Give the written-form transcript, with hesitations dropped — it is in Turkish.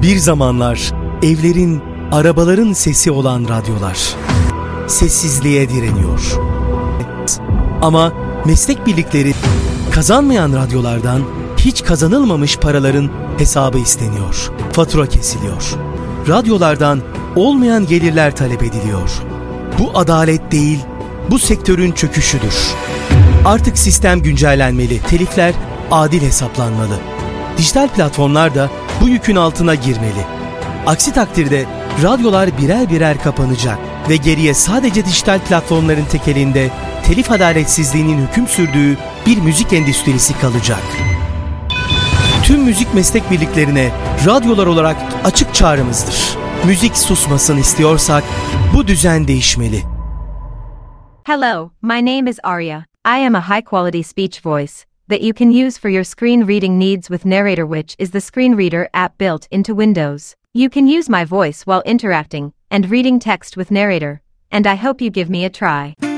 Bir zamanlar evlerin, arabaların sesi olan radyolar sessizliğe direniyor. Ama meslek birlikleri kazanmayan radyolardan hiç kazanılmamış paraların hesabı isteniyor. Fatura kesiliyor. Radyolardan olmayan gelirler talep ediliyor. Bu adalet değil, bu sektörün çöküşüdür. Artık sistem güncellenmeli, telifler adil hesaplanmalı. Dijital platformlar da bu yükün altına girmeli. Aksi takdirde radyolar birer birer kapanacak ve geriye sadece dijital platformların tekelinde telif adaletsizliğinin hüküm sürdüğü bir müzik endüstrisi kalacak. Tüm müzik meslek birliklerine radyolar olarak açık çağrımızdır. Müzik susmasın istiyorsak bu düzen değişmeli. Hello, my name is Arya. I am a high-quality speech voice that you can use for your screen reading needs with Narrator, which is the screen reader app built into Windows. You can use my voice while interacting and reading text with Narrator, and I hope you give me a try.